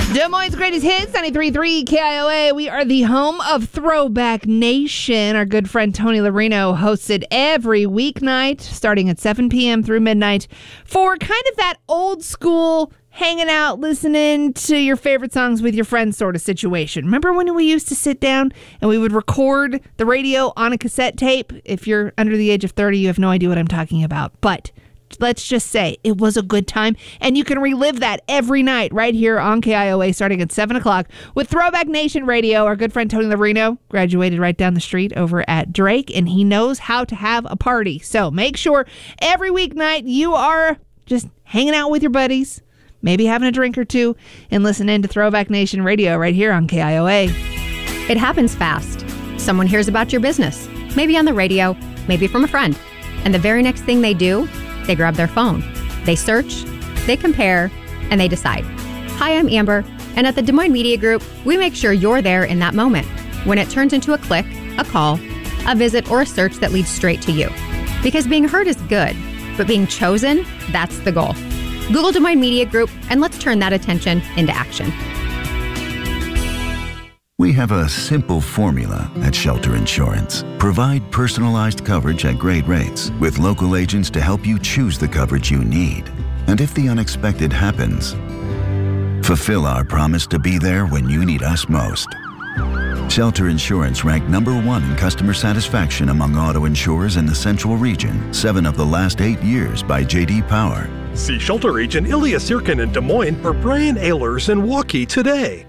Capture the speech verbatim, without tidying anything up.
Des Moines' greatest hits, ninety-three point three K I O A. We are the home of Throwback Nation. Our good friend Tony Larino hosts it every weeknight, starting at seven p.m. through midnight, for kind of that old school, hanging out, listening to your favorite songs with your friends sort of situation. Remember when we used to sit down and we would record the radio on a cassette tape? If you're under the age of thirty, you have no idea what I'm talking about. But let's just say it was a good time, and you can relive that every night right here on K I O A starting at seven o'clock with Throwback Nation Radio. Our good friend Tony Larino graduated right down the street over at Drake, and he knows how to have a party. So make sure every weeknight you are just hanging out with your buddies, maybe having a drink or two, and listening to Throwback Nation Radio right here on K I O A. It happens fast. Someone hears about your business, maybe on the radio, maybe from a friend, and the very next thing they do, they grab their phone, they search, they compare, and they decide. Hi, I'm Amber, and at the Des Moines Media Group, we make sure you're there in that moment, when it turns into a click, a call, a visit, or a search that leads straight to you. Because being heard is good, but being chosen, that's the goal. Google Des Moines Media Group, and let's turn that attention into action. We have a simple formula at Shelter Insurance. Provide personalized coverage at great rates with local agents to help you choose the coverage you need. And if the unexpected happens, fulfill our promise to be there when you need us most. Shelter Insurance ranked number one in customer satisfaction among auto insurers in the Central Region, seven of the last eight years by J D Power. See Shelter agent Ilya Sirkin in Des Moines or Brian Ehlers in Waukee today.